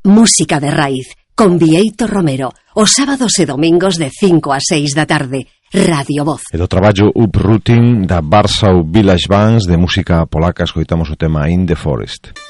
música de raíz, con Bieito Romero, os sábados e domingos de 5 a 6 da tarde, Radio Voz. E do traballo Uprooting da Warsaw Village Bands de música polaca escoitamos o tema In the Forest.